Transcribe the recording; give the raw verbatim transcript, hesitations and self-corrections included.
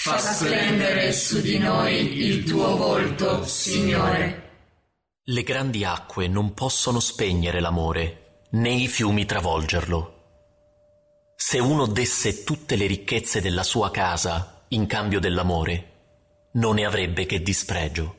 fa splendere su di noi il tuo volto, Signore. Le grandi acque non possono spegnere l'amore, né i fiumi travolgerlo. Se uno desse tutte le ricchezze della sua casa in cambio dell'amore, non ne avrebbe che dispregio.